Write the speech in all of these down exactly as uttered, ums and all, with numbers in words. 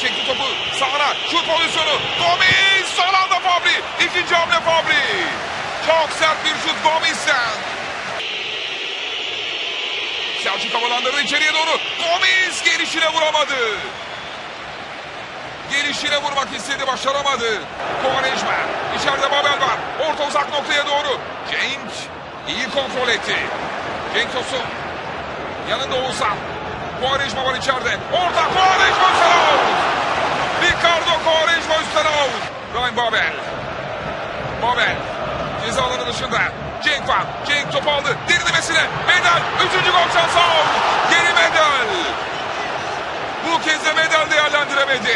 çekti topu sağına. Şut pozisyonu. Gomis son anda Fabri. İkinci hamle Fabri. Çok sert bir şut Gomis'ten. Selçuk havalandırdı içeriye doğru. Gomis gelişine vuramadı. Gelişine vurmak istedi, başaramadı. Quaresma. İçeride Babel var. Orta uzak noktaya doğru. Cenk iyi kontrol etti. Cenk Tosun. Yanında Oğuzhan. Quaresma var içeride. Orta Quaresma üstten out. Ricardo Quaresma üstten out. Ryan Babel. Babel. Ceza alanı dışında. Cenk var. Cenk top aldı. Derinlemesine. Medel. Üçüncü gol şansı out. Geri Medel. Bu kez de Medel değerlendiremedi.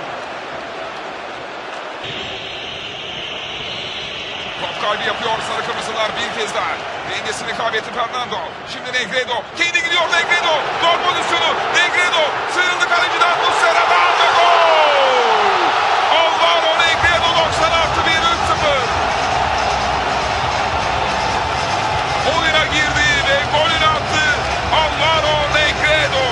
Top kaybı yapıyor sarı kırmızılar bir kez daha. Dengesini kaybetti Fernando. Şimdi Negredo. Kendi gidiyor Negredo. Gol pozisyonu. Negredo. Sıyrıldı kaleciden. Muslera'dan ve gol. Alvaro Negredo doksan artı bir üç sıfır. Oyuna girdi ve golünü attı. Alvaro Negredo.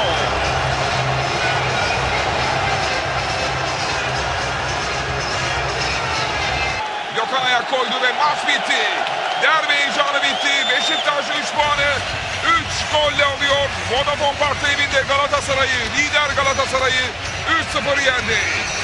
Gökhan ayak koydu ve maç bitti. Derbi heyecanı bitti. Beşiktaş üç puanı üç golle alıyor. Vodafone Park'ta evinde Galatasaray'ı, lider Galatasaray'ı üç sıfır yendi.